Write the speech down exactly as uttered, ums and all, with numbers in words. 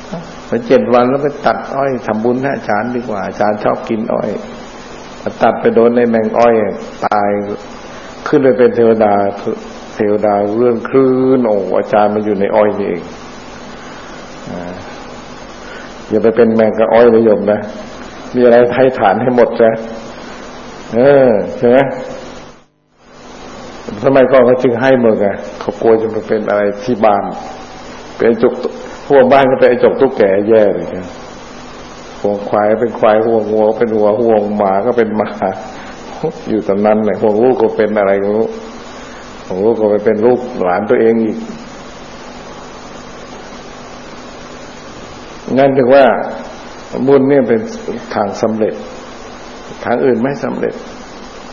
ไปเจ็ดวันแล้วไปตัดอ้อยทำบุญให้อาจารย์ดีกว่าอาจารย์ชอบกินอ้อยตัดไปโดนในแมงอ้อยตายขึ้นไปเป็นเทวดาเทวดาเรื่องคลื่นโอ้อาจารย์มาอยู่ในอ้อยนี่เองอย่าไปเป็นแมงกะอ้อยนะโยมนะมีอะไรให้ฐานให้หมดจ้ะเออใช่ไหมทำไมก่อนเขาจึงให้มึงอ่ะเขากลัวจะมาเป็นอะไรที่บ้านเป็นจุกห่วงบ้านก็เป็นไอ้จกตุ๊กแกแย่เลยนะห่วงควายเป็นควายห่วงวัวเป็นวัวห่วงหมาก็เป็นหมาอยู่ตอนนั้นเลยห่วงลูกก็เป็นอะไรก็รู้ห่วงลูกก็ไปเป็นลูกหลานตัวเองอีกงั้นถึงว่าบุญเนี่ยเป็นทางสำเร็จทางอื่นไม่สำเร็จ